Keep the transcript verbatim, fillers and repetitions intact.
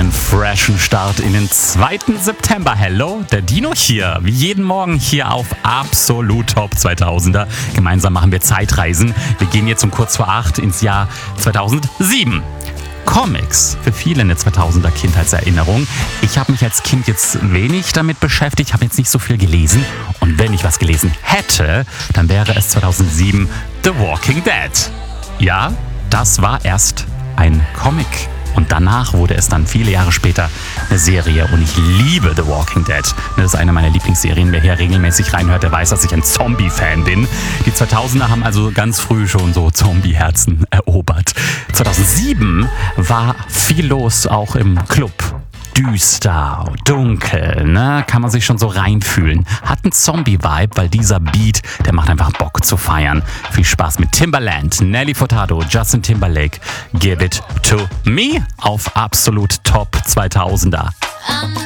einen freshen Start in den zweiten September. Hello, der Dino hier. Wie jeden Morgen hier auf Absolut Top zweitausender. Gemeinsam machen wir Zeitreisen. Wir gehen jetzt um kurz vor acht ins Jahr zweitausendsieben. Comics, für viele eine zweitausender Kindheitserinnerung. Ich habe mich als Kind jetzt wenig damit beschäftigt, habe jetzt nicht so viel gelesen. Und wenn ich was gelesen hätte, dann wäre es zweitausendsieben The Walking Dead. Ja, das war erst ein Comic. Und danach wurde es dann viele Jahre später eine Serie. Und ich liebe The Walking Dead. Das ist eine meiner Lieblingsserien. Wer hier regelmäßig reinhört, der weiß, dass ich ein Zombie-Fan bin. Die zweitausender haben also ganz früh schon so Zombie-Herzen erobert. zweitausendsieben war viel los, auch im Club. Düster, dunkel, ne? Kann man sich schon so reinfühlen. Hat einen Zombie-Vibe, weil dieser Beat, der macht einfach Bock zu feiern. Viel Spaß mit Timbaland, Nelly Furtado, Justin Timberlake. Give it to me auf Absolut Top zweitausender.